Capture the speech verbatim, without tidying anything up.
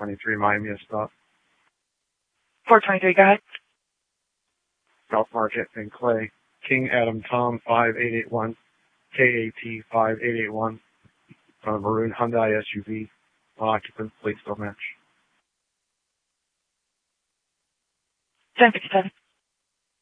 twenty-three Miami is stop. four twenty-three, go ahead. South Market and Clay. King Adam Tom five eight eight one. K A T five eight eight one. On a maroon Hyundai S U V. Occupant, please don't match. ten fifty-seven.